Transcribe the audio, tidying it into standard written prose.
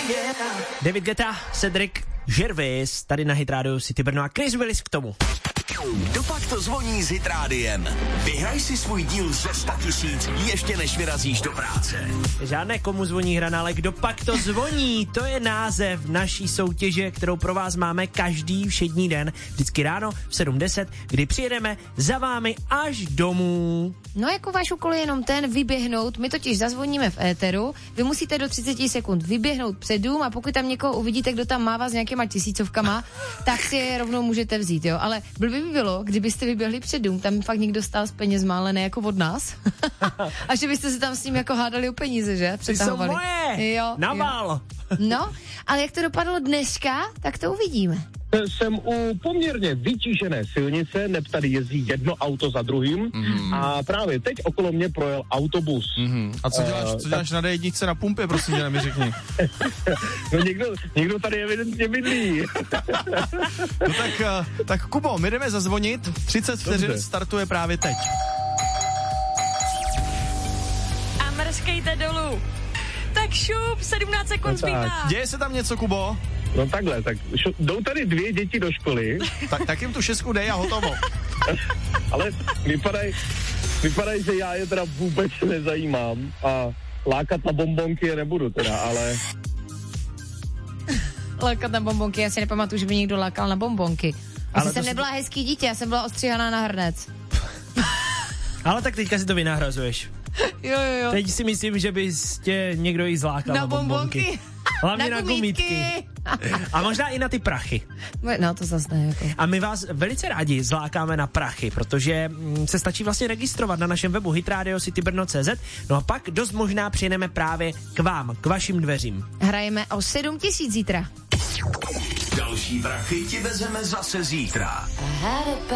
David Guetta, Cedric Gervais, tady na Hit Radio City Brno a Chris Willis k tomu. Dopak to zvoní s Hit Rádiem. Vyhraj si svůj díl ze 100 000 ještě než vyrazíš do práce. Žádné komu zvoní hra, ale kdo pak to zvoní, to je název naší soutěže, kterou pro vás máme každý všední den, vždycky ráno v 7:10, kdy přijedeme za vámi až domů. No jako váš úkol je jenom ten vyběhnout, my totiž zazvoníme v éteru, vy musíte do 30 sekund vyběhnout před dům a pokud tam někoho uvidíte, kdo tam mává s nějakýma tisícovkama, tak si je rovnou můžete vzít, jo. Ale blbý by bylo, kdybyste vyběhli před dům, tam fakt někdo stál s penězma, ale ne jako od nás. A že byste se tam s ním jako hádali o peníze, že? Ty jsou moje! Jo, naval! Jo. No, ale jak to dopadlo dneska, tak to uvidíme. Jsem u poměrně vytížené silnice, neb tady jezdí jedno auto za druhým a právě teď okolo mě projel autobus. A co děláš na D1 na pumpě, prosím tě, mi řekni. No někdo tady evidentně bydlí. No tak Kubo, my jdeme zazvonit, 30 vteřin startuje právě teď. A mrskejte dolů. Tak šup, 17 sekund zbývá. Děje se tam něco, Kubo? No takhle, tak jdou tady 2 děti do školy. Tak jim tu 6 dej a hotovo. Ale vypadají, že já je teda vůbec nezajímám a lákat na bombonky je nebudu teda, ale... Lákat na bombonky, já si nepamatuju, že by někdo lákal na bombonky. Já jsem nebyla hezký dítě, já jsem byla ostříhaná na hrnec. Ale tak teďka si to vynahrazuješ. Jo. Teď si myslím, že bys tě někdo jí zlákal na bombonky. Hlavně na gumítky. A možná i na ty prachy. No to zase ne. Jako. A my vás velice rádi zlákáme na prachy, protože se stačí vlastně registrovat na našem webu hitradiocitybrno.cz. No a pak dost možná přijedeme právě k vám, k vašim dveřím. Hrajeme o 7 000 zítra. Další prachy ti vezeme zase zítra.